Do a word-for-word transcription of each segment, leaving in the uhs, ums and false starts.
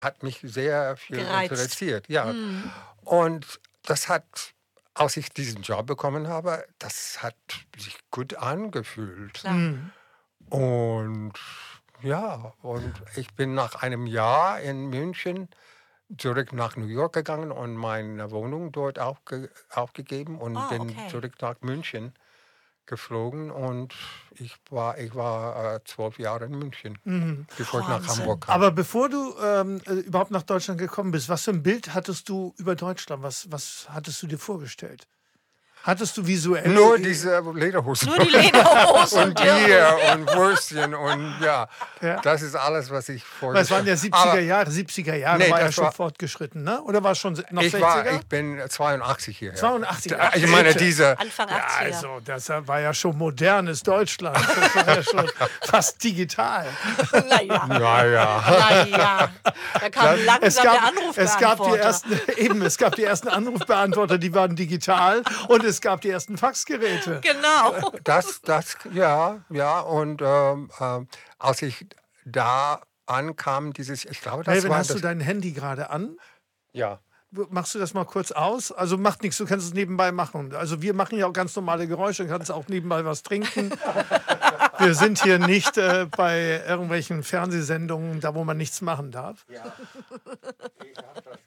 hat mich sehr viel Gereizt. interessiert. Ja. Mhm. Und das hat, als ich diesen Job bekommen habe, das hat sich gut angefühlt. Klar. Mhm. Und ja, und ich bin nach einem Jahr in München zurück nach New York gegangen und meine Wohnung dort aufge aufgegeben und Ah, bin okay. zurück nach München geflogen. Und ich war, ich war äh, zwölf Jahre in München, Mhm. bevor ich nach Wahnsinn. Hamburg kam. Aber bevor du ähm, äh, überhaupt nach Deutschland gekommen bist, was für ein Bild hattest du über Deutschland? Was, was hattest du dir vorgestellt? Hattest du visuell... Nur diese Lederhosen. Nur die Lederhosen und Bier und Würstchen und ja, Ja. das ist alles, was ich Weil es waren vorgestellt ja habe. siebziger Aber Jahre, siebziger Jahre Nee, war ja das schon war- fortgeschritten, ne? Oder war es schon noch ich, sechziger? war, ich bin zweiundachtzig hierher. zweiundachtzig. Da- Ich meine, diese, Anfang Ja, achtziger. also, das war ja schon modernes Deutschland. Das war ja schon fast digital. Naja. naja. Naja. Da kam langsam Es der gab, Anrufbeantworter. es gab die ersten, eben, es gab die ersten Anrufbeantworter, die waren digital, und es gab die ersten Faxgeräte. Genau. Das, das, ja, ja. Und ähm, ähm, als ich da ankam, dieses, ich glaube, das Melvin, war hast das. du dein Handy gerade an? Ja. Machst du das mal kurz aus? Also macht nichts, du kannst es nebenbei machen. Also wir machen ja auch ganz normale Geräusche, du kannst auch nebenbei was trinken. Wir sind hier nicht äh, bei irgendwelchen Fernsehsendungen, da wo man nichts machen darf. Ja. Ich hab das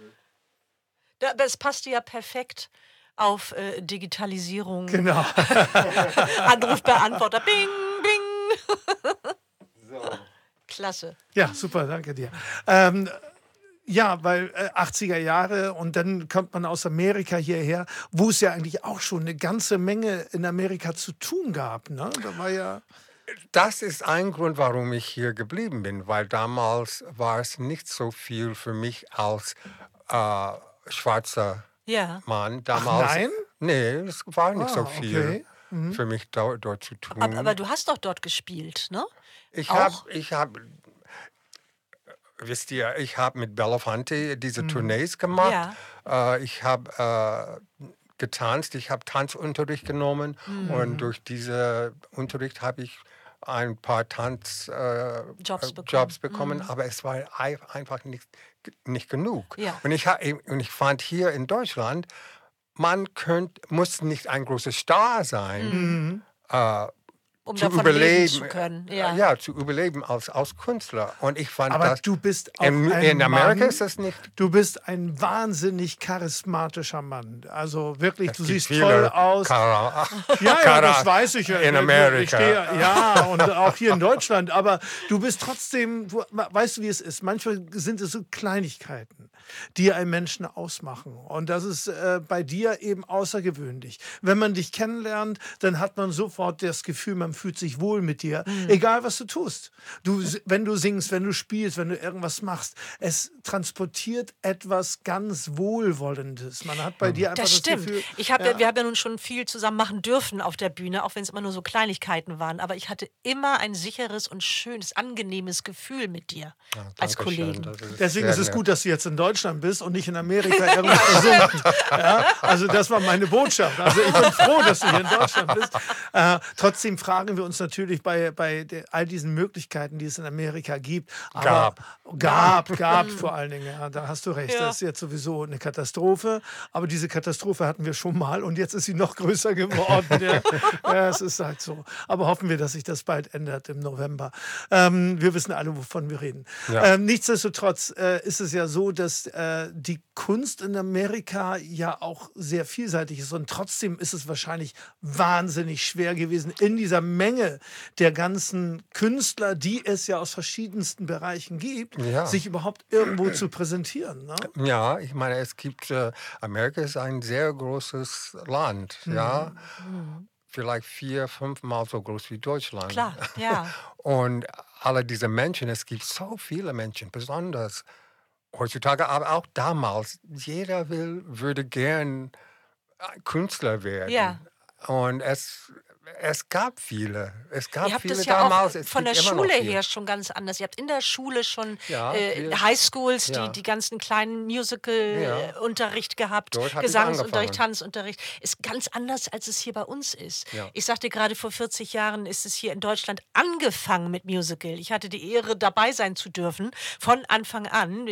Da- Das passte ja perfekt auf äh, Digitalisierung. Genau. Anrufbeantworter. Bing, bing. so. Klasse. Ja, super, danke dir. Ähm, ja, weil äh, achtziger Jahre, und dann kommt man aus Amerika hierher, wo es ja eigentlich auch schon eine ganze Menge in Amerika zu tun gab. Ne? Da war ja... Das ist ein Grund, warum ich hier geblieben bin, weil damals war es nicht so viel für mich als äh, schwarzer Ja. Mann. Damals, nein? Nee, es war nicht Ah, so viel okay. für mich dort, dort zu tun. Aber, aber du hast doch dort gespielt, ne? ich auch? habe, ich habe, wisst ihr, ich habe mit Belafonte diese Tournees gemacht. Äh, ich habe äh, getanzt, ich habe Tanzunterricht genommen und durch diesen Unterricht habe ich ein paar Tanzjobs äh, Jobs äh, bekommen. Jobs bekommen, aber es war ei- einfach nicht, nicht genug. Ja. Und, ich, ha- und ich fand hier in Deutschland, man könnt, muss nicht ein großer Star sein, äh, Um zu davon leben überleben. zu können. Ja. ja, zu überleben als, als Künstler. Und ich fand Aber das. du bist auch in, ein in Amerika Mann, ist das nicht. du bist ein wahnsinnig charismatischer Mann. Also wirklich, Es du gibt siehst viele toll aus. Kara- Ja, ja, Kara- das weiß ich ja. in Ich Amerika. stehe, ja, und auch hier in Deutschland. Aber du bist trotzdem, du, weißt du, wie es ist? Manchmal sind es so Kleinigkeiten, die einen Menschen ausmachen. Und das ist äh, bei dir eben außergewöhnlich. Wenn man dich kennenlernt, dann hat man sofort das Gefühl, man fühlt sich wohl mit dir, egal was du tust. Du, wenn du singst, wenn du spielst, wenn du irgendwas machst, es transportiert etwas ganz Wohlwollendes. Man hat bei dir einfach Das das, stimmt. Gefühl... Ich hab, ja. ja. Wir haben ja nun schon viel zusammen machen dürfen auf der Bühne, auch wenn es immer nur so Kleinigkeiten waren. Aber ich hatte immer ein sicheres und schönes, angenehmes Gefühl mit dir als Dankeschön, Kollegen. das ist Deswegen sehr ist es nett. gut, dass du jetzt in Deutschland bist und nicht in Amerika irgendwas versunken. Ja, also das war meine Botschaft. Also ich bin froh, dass du hier in Deutschland bist. Äh, trotzdem fragen wir uns natürlich bei, bei der, all diesen Möglichkeiten, die es in Amerika gibt. Aber Gab. Gab, gab vor allen Dingen. Ja, da hast du recht. Ja. Das ist jetzt sowieso eine Katastrophe. Aber diese Katastrophe hatten wir schon mal und jetzt ist sie noch größer geworden. Ja, ja, es ist halt so. Aber hoffen wir, dass sich das bald ändert im November. Ähm, wir wissen alle, wovon wir reden. Ja. Ähm, nichtsdestotrotz äh, ist es ja so, dass äh, die Kunst in Amerika ja auch sehr vielseitig ist. Und trotzdem ist es wahrscheinlich wahnsinnig schwer gewesen, in dieser Menge der ganzen Künstler, die es ja aus verschiedensten Bereichen gibt, Ja. sich überhaupt irgendwo zu präsentieren. Ne? Ja, ich meine, es gibt, äh, Amerika ist ein sehr großes Land, ja. Vielleicht vier, fünfmal so groß wie Deutschland. Klar, ja. Und alle diese Menschen, es gibt so viele Menschen, besonders heutzutage, aber auch damals. Jeder will, würde gern Künstler werden. Ja. Und es, Es gab viele. Es gab Ihr habt viele es ja damals. auch Es von der gibt immer noch Schule viele. her schon ganz anders. Ihr habt in der Schule schon Ja, äh, wir- Highschools, ja. die, die ganzen kleinen Ja. Musical-Unterricht gehabt, Dort hab ich Gesangsunterricht, angefangen. Tanzunterricht. Ist ganz anders, als es hier bei uns ist. Ja. Ich sagte gerade, vor vierzig Jahren ist es hier in Deutschland angefangen mit Musical. Ich hatte die Ehre, dabei sein zu dürfen, von Anfang an.